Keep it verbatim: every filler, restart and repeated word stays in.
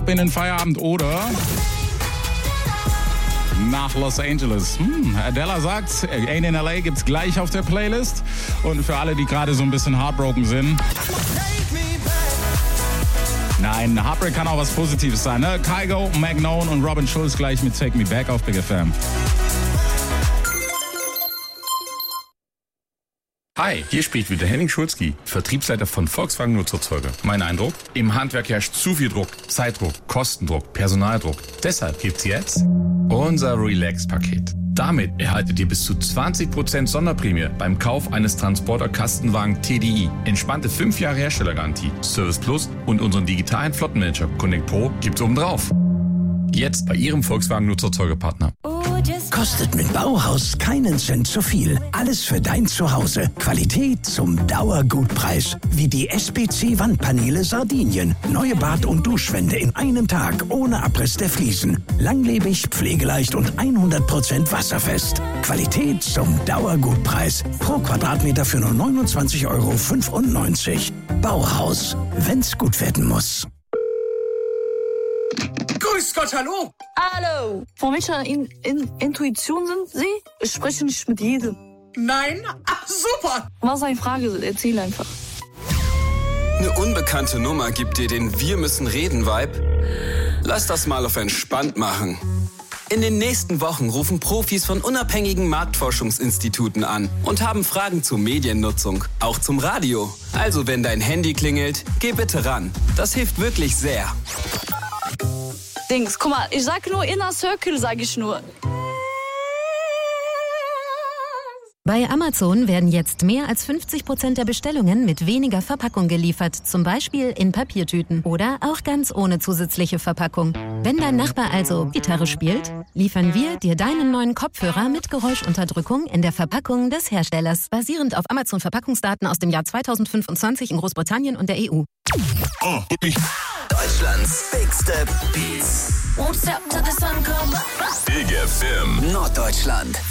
ab in den Feierabend oder nach Los Angeles. Hm, Adela sagt, Ain't in L A gibt's gleich auf der Playlist. Und für alle, die gerade so ein bisschen heartbroken sind. Nein, Heartbreak kann auch was Positives sein, ne? Kygo, Magnone und Robin Schulz gleich mit Take Me Back auf Big F M. Hi, hier spricht wieder Henning Schulzki, Vertriebsleiter von Volkswagen Nutzerzeuger. Mein Eindruck? Im Handwerk herrscht zu viel Druck, Zeitdruck, Kostendruck, Personaldruck. Deshalb gibt's jetzt unser Relax-Paket. Damit erhaltet ihr bis zu zwanzig Prozent Sonderprämie beim Kauf eines Transporter-Kastenwagen T D I. Entspannte fünf Jahre Herstellergarantie, Service Plus und unseren digitalen Flottenmanager Connect Pro gibt's obendrauf. Jetzt bei Ihrem Volkswagen Nutzerzeugerpartner. Kostet mit Bauhaus keinen Cent zu viel. Alles für dein Zuhause. Qualität zum Dauergutpreis. Wie die S B C-Wandpaneele Sardinien. Neue Bad- und Duschwände in einem Tag ohne Abriss der Fliesen. Langlebig, pflegeleicht und hundert Prozent wasserfest. Qualität zum Dauergutpreis. Pro Quadratmeter für nur neunundzwanzig Euro fünfundneunzig. Bauhaus. Wenn's gut werden muss. Grüß Gott, hallo! Hallo! Von welcher in, in, Intuition sind Sie? Ich spreche nicht mit jedem. Nein? Ach, super! Was eine Frage? Erzähl einfach. Eine unbekannte Nummer gibt dir den Wir müssen reden Vibe? Lass das mal auf entspannt machen. In den nächsten Wochen rufen Profis von unabhängigen Marktforschungsinstituten an und haben Fragen zur Mediennutzung, auch zum Radio. Also wenn dein Handy klingelt, geh bitte ran. Das hilft wirklich sehr. Dings, guck mal, ich sag nur Inner Circle, sag ich nur. Bei Amazon werden jetzt mehr als fünfzig Prozent der Bestellungen mit weniger Verpackung geliefert, zum Beispiel in Papiertüten oder auch ganz ohne zusätzliche Verpackung. Wenn dein Nachbar also Gitarre spielt, liefern wir dir deinen neuen Kopfhörer mit Geräuschunterdrückung in der Verpackung des Herstellers, basierend auf Amazon-Verpackungsdaten aus dem Jahr zweitausendfünfundzwanzig in Großbritannien und der E U. Deutschlands bigste Beats. Won't stop till the sun comes up. Big F M. Norddeutschland.